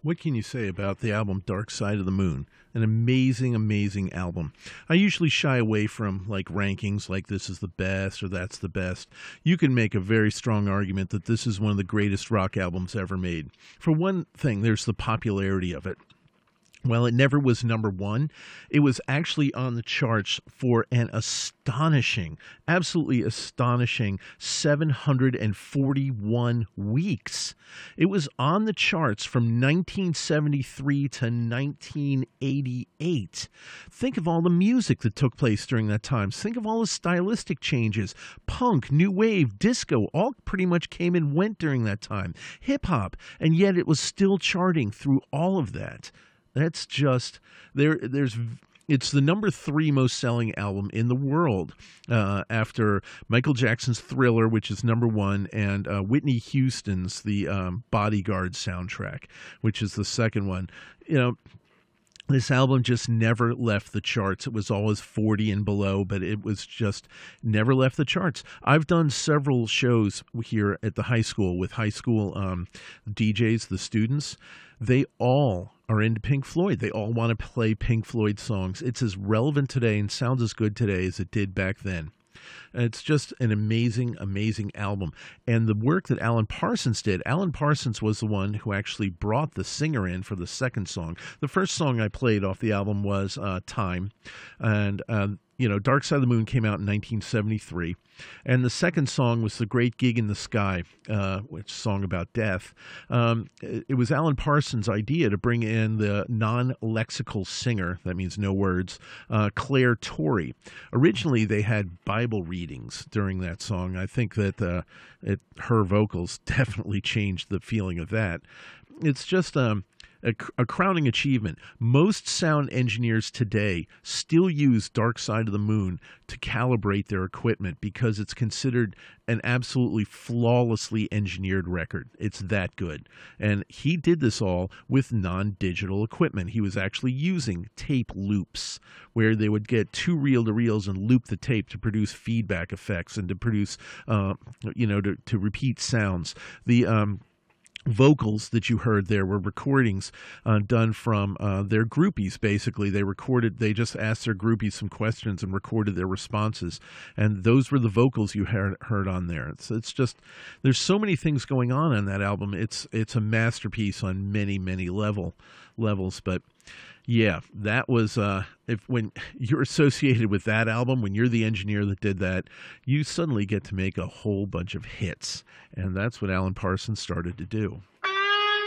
What can you say about the album Dark Side of the Moon? An amazing, amazing album. I usually shy away from like rankings like this is the best or that's the best. You can make a very strong argument that this is one of the greatest rock albums ever made. For one thing, there's the popularity of it. Well, it never was number one. It was actually on the charts for an astonishing, absolutely astonishing 741 weeks. It was on the charts from 1973 to 1988. Think of all the music that took place during that time. Think of all the stylistic changes. Punk, new wave, disco, all pretty much came and went during that time. Hip hop, and yet it was still charting through all of that. That's just there's it's the number 3 most selling album in the world after Michael Jackson's Thriller, which is number 1, and Whitney Houston's The Bodyguard soundtrack, which is the second one. You know, this album just never left the charts. It was always 40 and below, but it was just never left the charts. I've done several shows here at the high school with high school DJs, the students. They all are into Pink Floyd. They all want to play Pink Floyd songs. It's as relevant today and sounds as good today as it did back then. It's just an amazing, amazing album. And the work that Alan Parsons did, Alan Parsons was the one who actually brought the singer in for the second song. The first song I played off the album was Time. And, Dark Side of the Moon came out in 1973. And the second song was The Great Gig in the Sky, which is a song about death. It was Alan Parsons' idea to bring in the non-lexical singer, that means no words, Claire Torrey. Originally, they had Bible readings during that song. I think that her vocals definitely changed the feeling of that. It's just a crowning achievement. Most sound engineers today still use Dark Side of the Moon to calibrate their equipment because it's considered an absolutely flawlessly engineered record. It's that good. And he did this all with non-digital equipment. He was actually using tape loops where they would get 2 reel-to-reels and loop the tape to produce feedback effects and to produce, to repeat sounds. The vocals that you heard there were recordings done from their groupies. Basically, they just asked their groupies some questions and recorded their responses, and those were the vocals you heard on there. It's just, there's so many things going on in that album. It's a masterpiece on many levels. But yeah, that was when you're associated with that album, when you're the engineer that did that, you suddenly get to make a whole bunch of hits, and that's what Alan Parsons started to do.